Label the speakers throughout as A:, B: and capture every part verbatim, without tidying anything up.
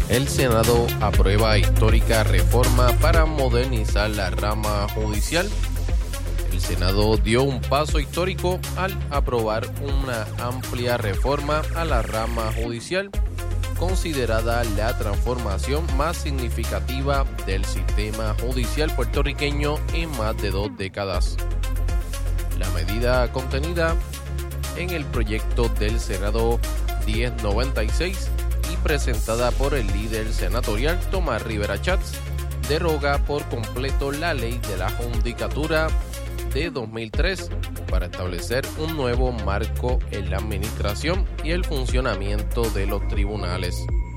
A: El Senado aprueba histórica reforma para modernizar la rama judicial. El Senado dio un paso histórico al aprobar una amplia reforma a la rama judicial, considerada la transformación más significativa del sistema judicial puertorriqueño en más de dos décadas. La medida contenida en el proyecto del Senado diez noventa y seis y presentada por el líder senatorial Tomás Rivera Chats deroga por completo la ley de la Judicatura de dos mil tres para establecer un nuevo marco en la administración y el funcionamiento de los tribunales.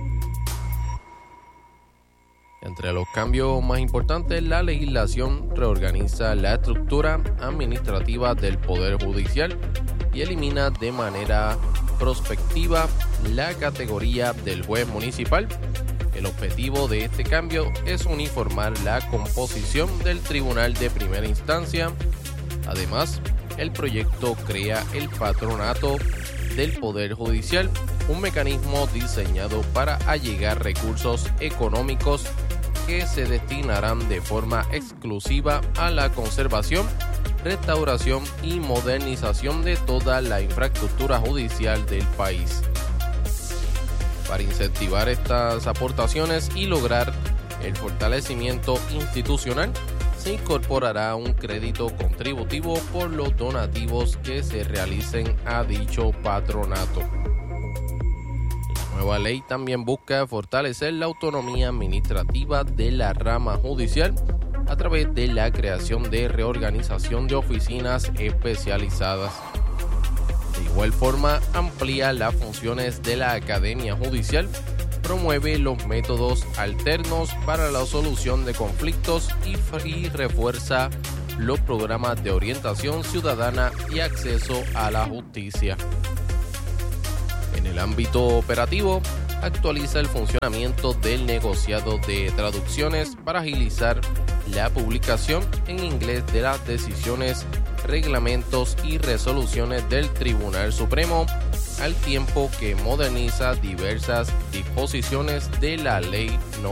A: Entre los cambios más importantes, la legislación reorganiza la estructura administrativa del Poder Judicial y elimina de manera prospectiva la categoría del juez municipal. El objetivo de este cambio es uniformar la composición del Tribunal de Primera Instancia. Además, el proyecto crea el Patronato del Poder Judicial, un mecanismo diseñado para allegar recursos económicos que se destinarán de forma exclusiva a la conservación, restauración y modernización de toda la infraestructura judicial del país. Para incentivar estas aportaciones y lograr el fortalecimiento institucional, se incorporará un crédito contributivo por los donativos que se realicen a dicho patronato. La nueva ley también busca fortalecer la autonomía administrativa de la rama judicial a través de la creación de reorganización de oficinas especializadas. De igual forma, amplía las funciones de la Academia Judicial, promueve los métodos alternos para la solución de conflictos y, y refuerza los programas de orientación ciudadana y acceso a la justicia. En el ámbito operativo, actualiza el funcionamiento del negociado de traducciones para agilizar la publicación en inglés de las decisiones, reglamentos y resoluciones del Tribunal Supremo, al tiempo que moderniza diversas disposiciones de la Ley